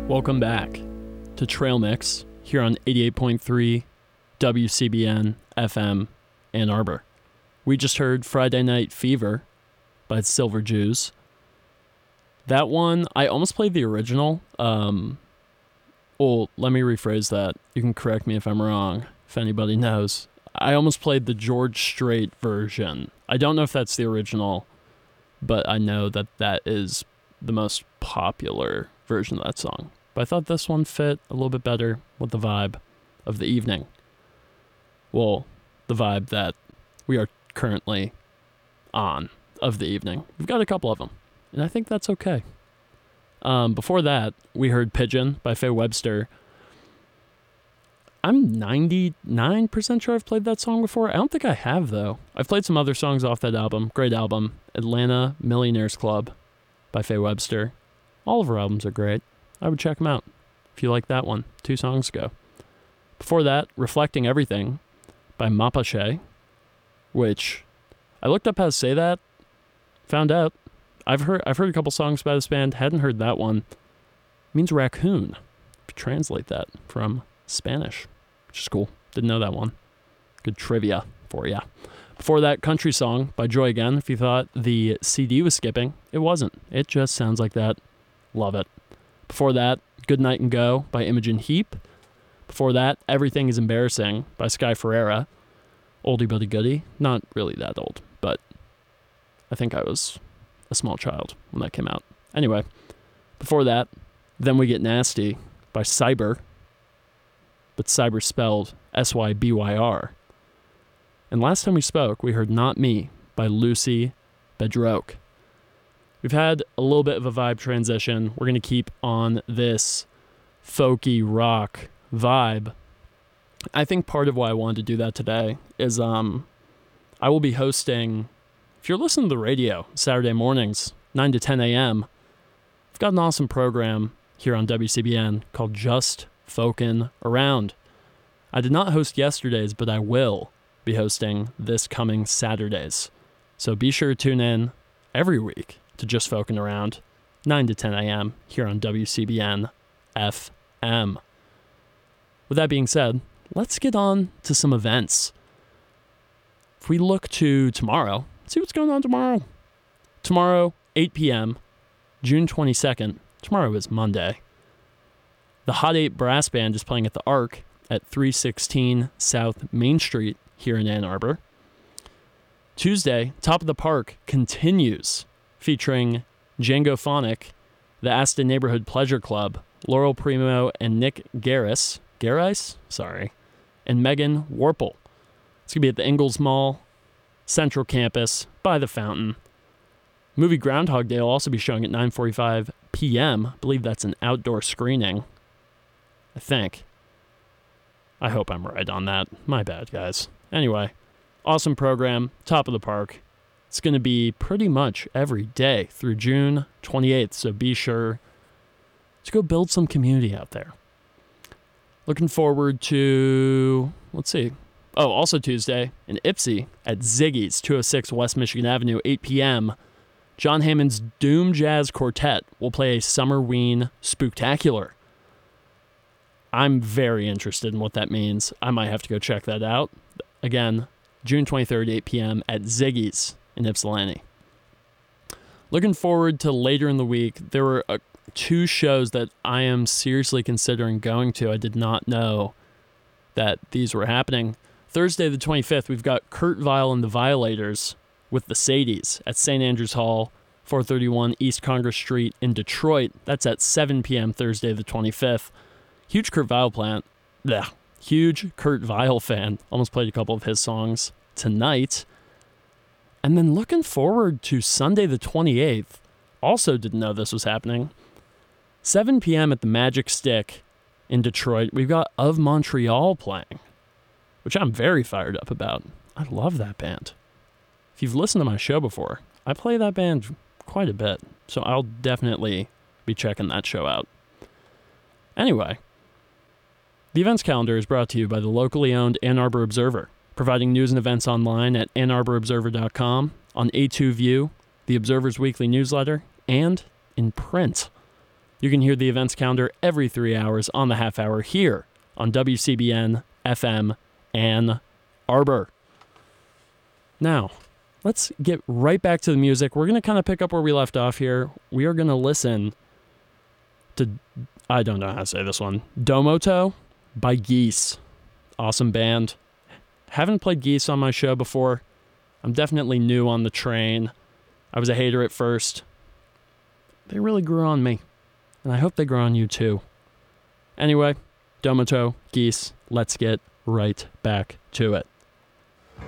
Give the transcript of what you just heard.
Welcome back to Trail Mix here on 88.3 WCBN FM Ann Arbor. We just heard Friday Night Fever by Silver Jews. That one, I almost played the original. Well, let me rephrase that. You can correct me if I'm wrong, if anybody knows. I almost played the George Strait version. I don't know if that's the original, but I know that that is the most popular version of that song. But I thought this one fit a little bit better with the vibe of the evening. Well, the vibe that we are currently on of the evening. We've got a couple of them, and I think that's okay. Before that, we heard Pigeon by Faye Webster. I'm 99% sure I've played that song before. I don't think I have, though. I've played some other songs off that album. Great album. Atlanta Millionaires Club by Faye Webster. All of her albums are great. I would check them out if you like that one 2 songs ago. Before that, Reflecting Everything by Mapache, which I looked up how to say that, found out. I've heard a couple songs by this band, hadn't heard that one. It means raccoon, if you translate that from Spanish, which is cool. Didn't know that one. Good trivia for ya. Before that, Country Song by Joy Again. If you thought the CD was skipping, it wasn't. It just sounds like that. Love it. Before that, Good Night and Go by Imogen Heap. Before that, Everything is Embarrassing by Sky Ferreira. Oldie but a goodie. Not really that old, but I think I was a small child when that came out. Anyway, before that, Then We Get Nasty by Cyber, but Cyber spelled Sybyr. And last time we spoke, we heard Not Me by Lucy Bedroque. We've had a little bit of a vibe transition. We're going to keep on this folky rock vibe. I think part of why I wanted to do that today is I will be hosting, if you're listening to the radio, Saturday mornings, 9 to 10 a.m., I've got an awesome program here on WCBN called Just Folkin' Around. I did not host yesterday's, but I will be hosting this coming Saturdays. So be sure to tune in every week to Just Folkin' Around, 9 to 10 a.m. here on WCBN FM. With that being said, let's get on to some events. If we look to tomorrow, see what's going on tomorrow. Tomorrow, 8 p.m., June 22nd. Tomorrow is Monday. The Hot 8 Brass Band is playing at the Arc at 316 South Main Street here in Ann Arbor. Tuesday, Top of the Park continues, featuring Django Phonic, the Aston Neighborhood Pleasure Club, Laurel Primo and Nick Garris, and Megan Warple. It's going to be at the Ingalls Mall, Central Campus, by the fountain. Movie Groundhog Day will also be showing at 9:45 p.m. I believe that's an outdoor screening. I think. I hope I'm right on that. My bad, guys. Anyway, awesome program, Top of the Park. It's going to be pretty much every day through June 28th, so be sure to go build some community out there. Looking forward to, also Tuesday in Ypsi at Ziggy's, 206 West Michigan Avenue, 8 p.m., John Hammond's Doom Jazz Quartet will play a Summerween Spooktacular. I'm very interested in what that means. I might have to go check that out. Again, June 23rd, 8 p.m. at Ziggy's in Ypsilanti. Looking forward to later in the week. There were 2 shows that I am seriously considering going to. I did not know that these were happening. Thursday the 25th, we've got Kurt Vile and the Violators with the Sadies at St. Andrews Hall, 431 East Congress Street in Detroit. That's at 7 p.m. Thursday the 25th. Huge Kurt Vile Huge Kurt Vile fan. Almost played a couple of his songs tonight. And then looking forward to Sunday the 28th. Also didn't know this was happening. 7 p.m. at the Magic Stick in Detroit. We've got Of Montreal playing, which I'm very fired up about. I love that band. If you've listened to my show before, I play that band quite a bit, so I'll definitely be checking that show out. Anyway, the events calendar is brought to you by the locally owned Ann Arbor Observer, providing news and events online at AnnArborObserver.com, on A2 View, the Observer's weekly newsletter, and in print. You can hear the events calendar every 3 hours on the half hour here on WCBN FM Ann Arbor. Now, let's get right back to the music. We're going to kind of pick up where we left off here. We are going to listen to, I don't know how to say this one, Domoto by Geese. Awesome band. Haven't played Geese on my show before. I'm definitely new on the train. I was a hater at first. They really grew on me, and I hope they grow on you too. Anyway, Domoto, Geese, let's get right back to it.